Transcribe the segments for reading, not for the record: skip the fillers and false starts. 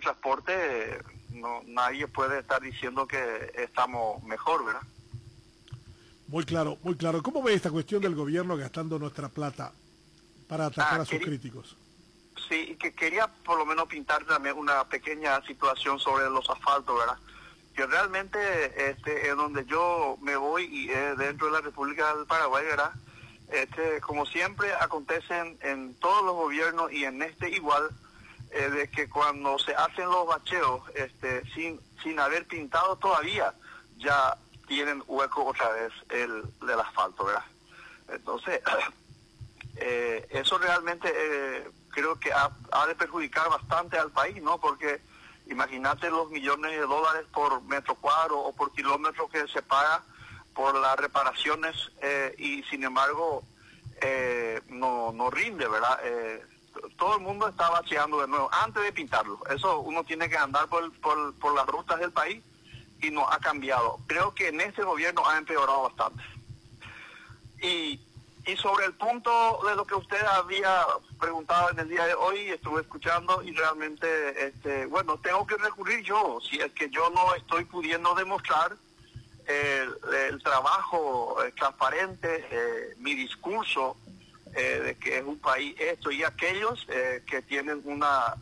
del transporte, no, nadie puede estar diciendo que estamos mejor, ¿verdad? Muy claro, muy claro. ¿Cómo ve esta cuestión del gobierno gastando nuestra plata para atacar a sus críticos? Sí, que quería por lo menos pintar también una pequeña situación sobre los asfaltos, ¿verdad? Que realmente es donde yo me voy y dentro de la República del Paraguay, ¿verdad? Como siempre acontecen en todos los gobiernos y en este igual, de que cuando se hacen los bacheos sin haber pintado todavía, ya tienen hueco otra vez del asfalto, ¿verdad? Entonces, eso realmente creo que ha de perjudicar bastante al país, ¿no? Porque imagínate los millones de dólares por metro cuadro o por kilómetro que se paga por las reparaciones y sin embargo no rinde, ¿verdad? Todo el mundo está bacheando de nuevo antes de pintarlo. Eso uno tiene que andar por las rutas del país y no ha cambiado. Creo que en este gobierno ha empeorado bastante. Y sobre el punto de lo que usted había preguntado en el día de hoy, estuve escuchando y realmente, bueno, tengo que recurrir yo, si es que yo no estoy pudiendo demostrar el trabajo transparente, mi discurso de que es un país esto y aquellos que tienen una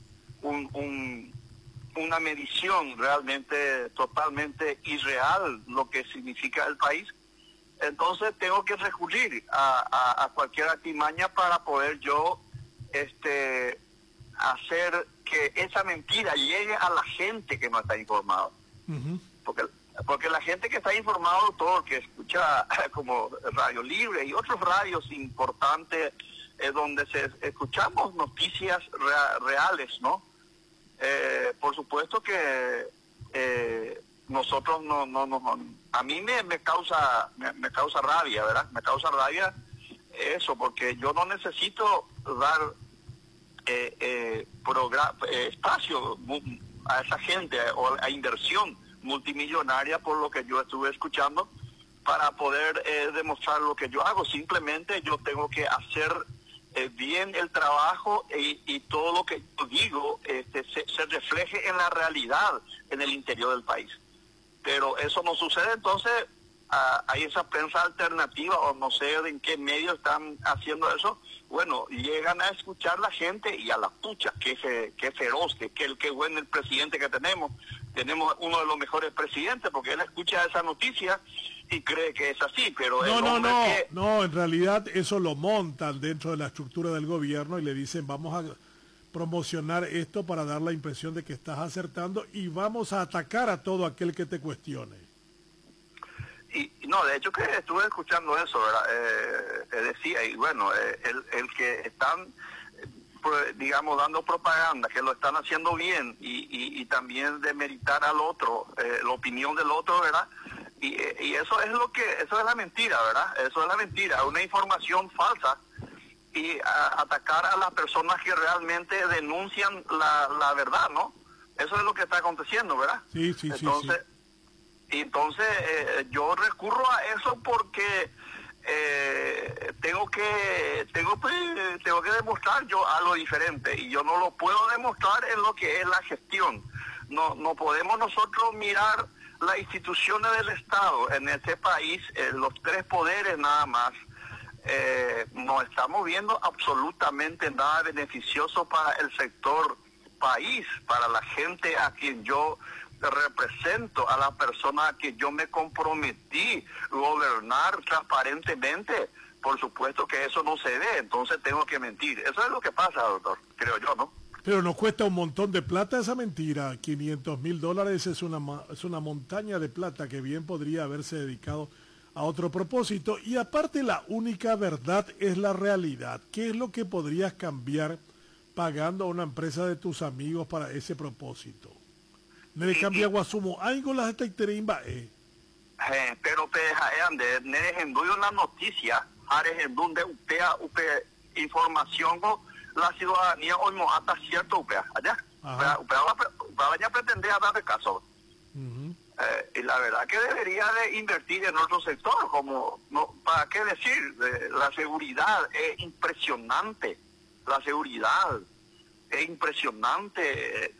medición realmente totalmente irreal lo que significa el país. Entonces tengo que recurrir a cualquier artimaña para poder yo hacer que esa mentira llegue a la gente que no está informada. Uh-huh. Porque la gente que está informado, todo que escucha como Radio Libre y otros radios importantes donde escuchamos noticias reales, ¿no? Por supuesto que nosotros no a mí me causa rabia, ¿verdad? Me causa rabia eso, porque yo no necesito dar espacio a esa gente o a inversión multimillonaria por lo que yo estuve escuchando para poder demostrar lo que yo hago. Simplemente yo tengo que hacer bien el trabajo y todo lo que yo digo se refleje en la realidad en el interior del país. Pero eso no sucede, entonces hay esa prensa alternativa o no sé en qué medio están haciendo eso. Bueno, llegan a escuchar la gente y a la pucha, qué feroz, qué bueno el presidente que tenemos uno de los mejores presidentes, porque él escucha esa noticia y cree que es así, pero no, en realidad eso lo montan dentro de la estructura del gobierno y le dicen vamos a promocionar esto para dar la impresión de que estás acertando y vamos a atacar a todo aquel que te cuestione. Y no, de hecho que estuve escuchando eso, ¿verdad? Decía, y bueno, el que están, digamos, dando propaganda, que lo están haciendo bien y también demeritar al otro, la opinión del otro, ¿verdad? Y eso es eso es la mentira, ¿verdad? Eso es la mentira, una información falsa y atacar a las personas que realmente denuncian la verdad, ¿no? Eso es lo que está aconteciendo, ¿verdad? Sí. Entonces yo recurro a eso porque tengo que demostrar yo algo diferente y yo no lo puedo demostrar en lo que es la gestión. No podemos nosotros mirar las instituciones del Estado en este país, los tres poderes nada más. No estamos viendo absolutamente nada beneficioso para el sector país, para la gente a quien yo represento, a la persona a quien yo me comprometí gobernar transparentemente. Por supuesto que eso no se ve, entonces tengo que mentir. Eso es lo que pasa, doctor, creo yo, ¿no? Pero nos cuesta un montón de plata esa mentira. $500 es una montaña de plata que bien podría haberse dedicado a otro propósito. Y aparte la única verdad es la realidad. ¿Qué es lo que podrías cambiar pagando a una empresa de tus amigos para ese propósito? Nere cambia guasumo, algo las teiterimba pero te ande, nere henduyo la noticia, are donde upea información la ciudadanía hoy no hasta cierto upea allá. Upea pretender dar caso. Y la verdad que debería de invertir en otro sector, como no, ¿para qué decir? La seguridad es impresionante, la seguridad es impresionante.